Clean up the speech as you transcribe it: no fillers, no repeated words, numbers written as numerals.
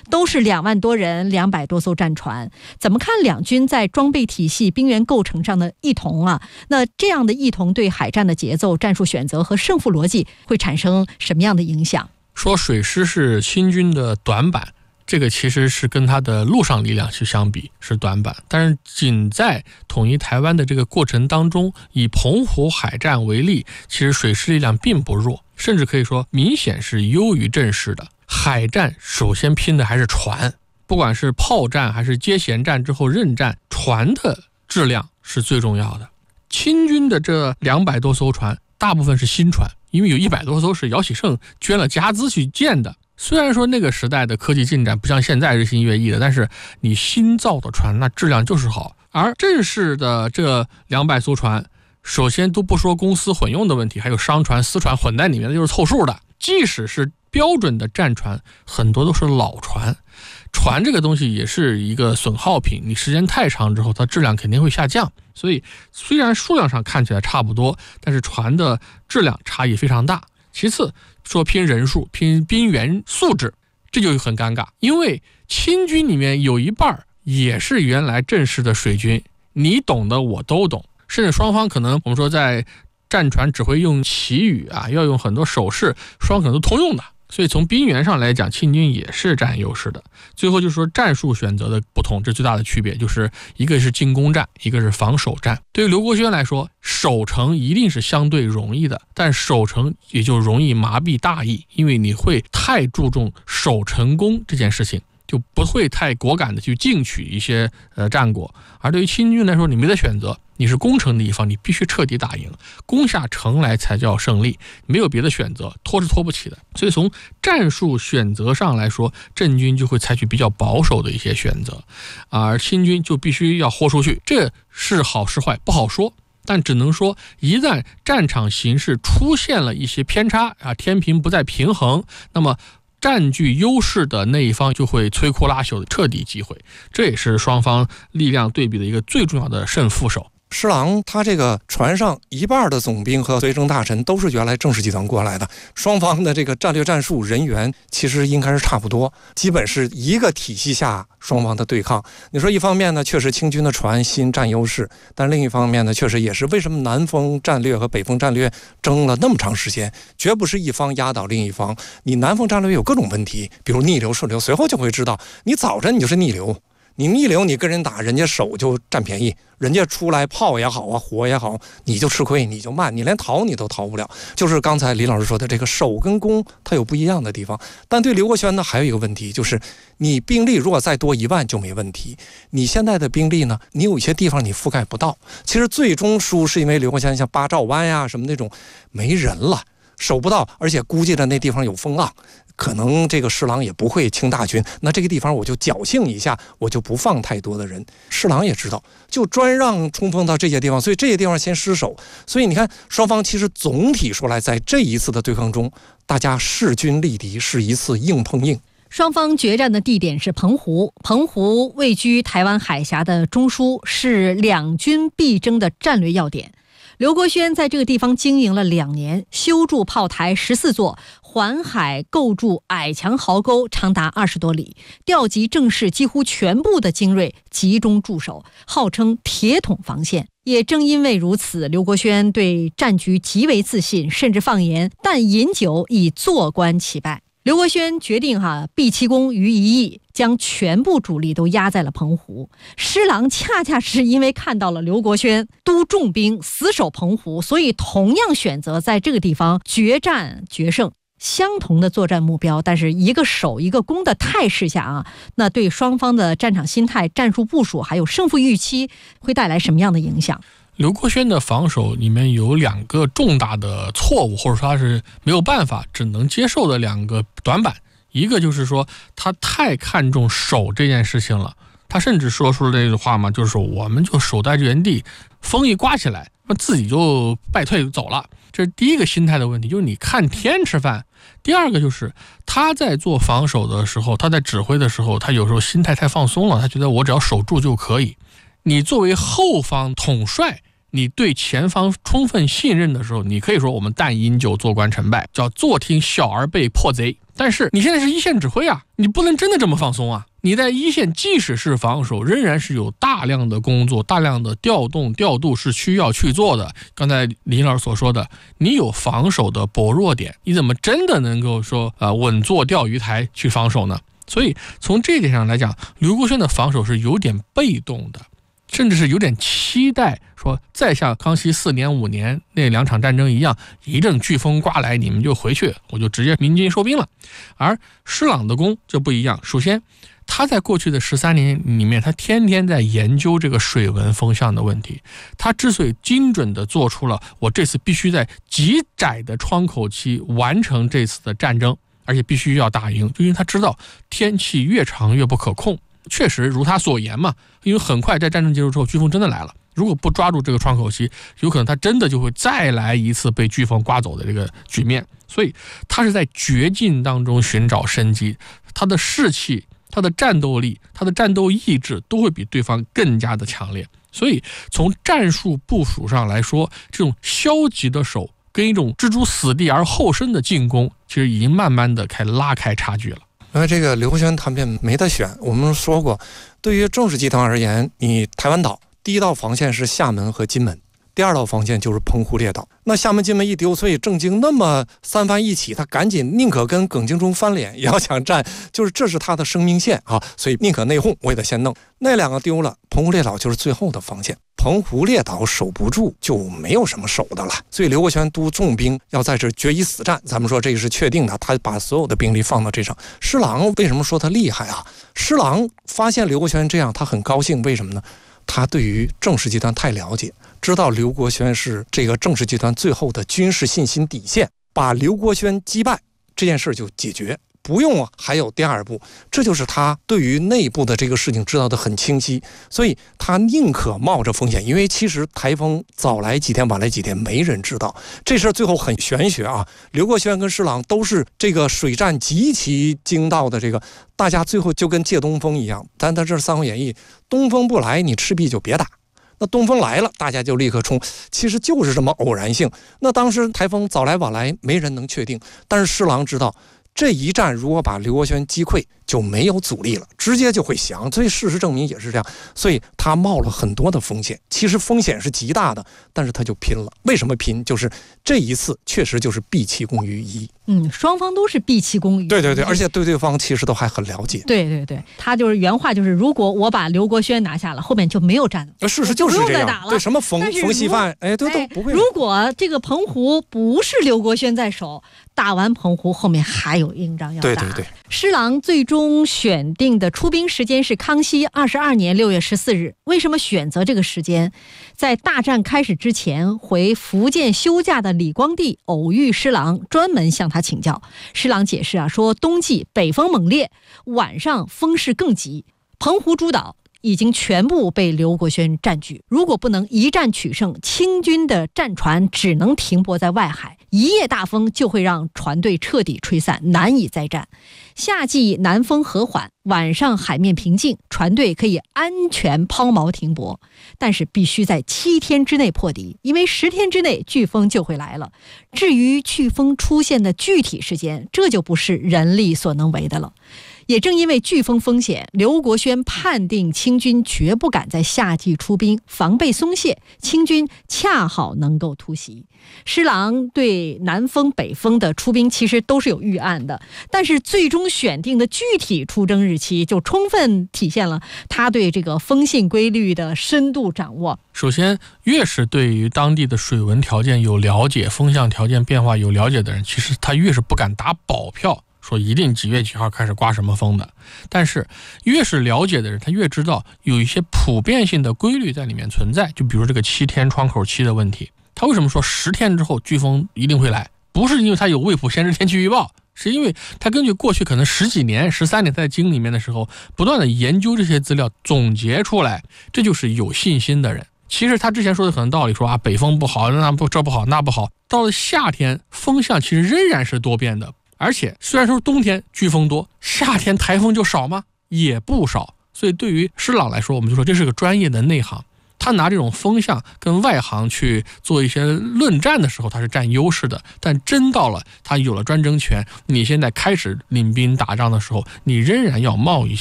都是2万多人，200多艘战船。怎么看两军在装备体系、兵员构成上的异同啊？那这样的异同对海战的节奏、战术选择和胜负逻辑会产生什么样的影响？ 说水师是清军的短板，这个其实是跟它的陆上力量去相比是短板，但是仅在统一台湾的这个过程当中，以澎湖海战为例，其实水师力量并不弱，甚至可以说明显是优于阵势的。海战首先拼的还是船，不管是炮战还是接舷战之后任战，船的质量是最重要的。清军的这200多艘船大部分是新船，因为有100多艘是姚启圣捐了家资去建的。虽然说那个时代的科技进展不像现在日新月异的，但是你新造的船那质量就是好。而正式的这200艘船，首先都不说公私混用的问题，还有商船私船混在里面的就是凑数的。即使是标准的战船，很多都是老船。船这个东西也是一个损耗品，你时间太长之后它质量肯定会下降，所以虽然数量上看起来差不多，但是船的质量差异非常大。其次说拼人数、拼兵员素质，这就很尴尬，因为清军里面有一半也是原来正式的水军，你懂的我都懂，甚至双方可能我们说在战船只会用旗语啊，要用很多手势，双方可能都通用的，所以从兵员上来讲，清军也是占优势的。最后就是说战术选择的不同，这最大的区别就是一个是进攻战，一个是防守战。对于刘国轩来说，守城一定是相对容易的，但守城也就容易麻痹大意，因为你会太注重守成功这件事情，就不会太果敢的去进取一些战果。而对于清军来说，你没得选择，你是攻城的一方，你必须彻底打赢，攻下城来才叫胜利，没有别的选择，拖是拖不起的。所以从战术选择上来说，郑军就会采取比较保守的一些选择，而清军就必须要豁出去。这是好是坏不好说，但只能说一旦战场形势出现了一些偏差啊，天平不再平衡，那么占据优势的那一方就会摧枯拉朽的彻底击毁，这也是双方力量对比的一个最重要的胜负手。 施琅他这个船上一半的总兵和随征大臣都是原来正式集团过来的，双方的这个战略战术人员其实应该是差不多，基本是一个体系下双方的对抗。你说一方面呢，确实清军的船新占优势，但另一方面呢，确实也是为什么南风战略和北风战略争了那么长时间，绝不是一方压倒另一方。你南风战略有各种问题，比如逆流顺流，随后就会知道，你早晨你就是逆流，你逆流你跟人打，人家守就占便宜，人家出来炮也好啊，火也好，你就吃亏，你就慢，你连逃你都逃不了。就是刚才李老师说的，这个守跟攻它有不一样的地方。但对刘国轩呢，还有一个问题，就是你兵力如果再多1万就没问题，你现在的兵力呢，你有一些地方你覆盖不到。其实最终输是因为刘国轩像八兆湾呀什么那种没人了，守不到，而且估计的那地方有风浪，可能这个施琅也不会清大军，那这个地方我就侥幸一下，我就不放太多的人。施琅也知道，就专让冲锋到这些地方，所以这些地方先失守。所以你看，双方其实总体说来，在这一次的对抗中，大家势均力敌，是一次硬碰硬。 双方决战的地点是澎湖，澎湖位居台湾海峡的中枢，是两军必争的战略要点。刘国轩在这个地方经营了2年，修筑炮台14座，环海构筑矮墙壕沟长达20多里，调集正式几乎全部的精锐集中驻守，号称铁桶防线。也正因为如此，刘国轩对战局极为自信，甚至放言但饮酒以坐观其败。刘国轩决定毕其功于一役，将全部主力都压在了澎湖。施琅恰恰是因为看到了刘国轩督重兵死守澎湖，所以同样选择在这个地方决战决胜。相同的作战目标，但是一个守一个攻的态势下那对双方的战场心态、战术部署还有胜负预期会带来什么样的影响？ 刘国轩的防守里面有2个重大的错误，或者说他是没有办法只能接受的2个短板。一个就是说他太看重守这件事情了，他甚至说出了这句话嘛，就是说我们就守在原地，风一刮起来自己就败退走了。这是第一个心态的问题，就是你看天吃饭。第二个就是他在做防守的时候，他在指挥的时候，他有时候心态太放松了，他觉得我只要守住就可以。你作为后方统帅，你对前方充分信任的时候，你可以说我们但饮酒坐观成败，叫坐听小儿辈破贼， 但是你现在是一线指挥啊，你不能真的这么放松啊！你在一线即使是防守，仍然是有大量的工作、大量的调度是需要去做的。刚才李老师所说的，你有防守的薄弱点，你怎么真的能够说稳坐钓鱼台去防守呢？所以从这一点上来讲，刘国轩的防守是有点被动的，甚至是有点期待说再像康熙4年5年那2场战争一样，一阵飓风刮来你们就回去，我就直接鸣金收兵了。而施琅的功就不一样，首先他在过去的13年里面，他天天在研究这个水文风向的问题。他之所以精准地做出了我这次必须在极窄的窗口期完成这次的战争，而且必须要打赢，就因为他知道天气越长越不可控。确实如他所言嘛，因为很快在战争结束之后，飓风真的来了。如果不抓住这个窗口期，有可能他真的就会再来一次被飓风刮走的这个局面。所以他是在绝境当中寻找生机，他的士气、他的战斗力、他的战斗意志都会比对方更加的强烈。所以从战术部署上来说，这种消极的守跟一种置诸死地而后生的进攻，其实已经慢慢的拉开差距了。 因为这个刘国轩他们没得选，我们说过，对于正式集团而言，你台湾岛第一道防线是厦门和金门，第二道防线就是澎湖列岛。那厦门金门一丢，所以郑经那么三番一起，他赶紧宁可跟耿精忠翻脸也要想战，就是这是他的生命线啊，所以宁可内讧我也得先弄。那2个丢了，澎湖列岛就是最后的防线，澎湖列岛守不住就没有什么守的了。所以刘国轩督重兵要在这决一死战，咱们说这个是确定的，他把所有的兵力放到这上。施琅为什么说他厉害啊？施琅发现刘国轩这样，他很高兴，为什么呢？他对于郑氏集团太了解，知道刘国轩是这个郑氏集团最后的军事信心底线，把刘国轩击败这件事就解决，不用还有第二步。这就是他对于内部的这个事情知道的很清晰，所以他宁可冒着风险，因为其实台风早来几天晚来几天没人知道，这事最后很玄学啊。刘国轩跟施琅都是这个水战极其精到的，这个大家最后就跟借东风一样，但这是《三国演义》，东风不来你赤壁就别打，那东风来了大家就立刻冲，其实就是这么偶然性。那当时台风早来晚来没人能确定，但是施琅知道这一战如果把刘国轩击溃就没有阻力了，直接就会降，所以事实证明也是这样。所以他冒了很多的风险，其实风险是极大的，但是他就拼了。为什么拼？就是这一次确实就是毕其功于一。 双方都是毕其功于一。 对对对，而且对对方其实都还很了解。 对对对，他就是原话就是，如果我把刘国轩拿下了，后面就没有战了。 事实就是这样。对，什么冯锡范，都不会。 如果这个澎湖不是刘国轩在守，打完澎湖后面还有硬仗要打。 对对对。 施琅最终选定的出兵时间是康熙22年6月14日。为什么选择这个时间？在大战开始之前，回福建休假的李光地偶遇施琅，专门向他请教。施琅解释说冬季北风猛烈，晚上风势更急，澎湖诸岛已经全部被刘国轩占据，如果不能一战取胜，清军的战船只能停泊在外海，一夜大风就会让船队彻底吹散，难以再战。夏季南风和缓，晚上海面平静，船队可以安全抛锚停泊，但是必须在7天之内破敌，因为10天之内飓风就会来了。至于飓风出现的具体时间，这就不是人力所能为的了。也正因为飓风风险，刘国轩判定清军绝不敢在夏季出兵，防备松懈，清军恰好能够突袭。施琅对南风北风的出兵其实都是有预案的，但是最终选定的具体出征日期就充分体现了他对这个风信规律的深度掌握。 首先，越是对于当地的水文条件有了解，风向条件变化有了解的人，其实他越是不敢打保票说一定几月几号开始刮什么风的。但是越是了解的人，他越知道有一些普遍性的规律在里面存在。就比如这个7天窗口期的问题，他为什么说10天之后飓风一定会来？不是因为他有未卜先知天气预报，是因为他根据过去可能10几年13年在经里面的时候，不断的研究这些资料总结出来，这就是有信心的人。其实他之前说的很道理，说北风不好，这不好那不好，到了夏天风向其实仍然是多变的。而且虽然说冬天飓风多，夏天台风就少吗？也不少。所以对于施琅来说，我们就说这是个专业的内行， 他拿这种风向跟外行去做一些论战的时候，他是占优势的。但真到了他有了专政权，你现在开始领兵打仗的时候，你仍然要冒一些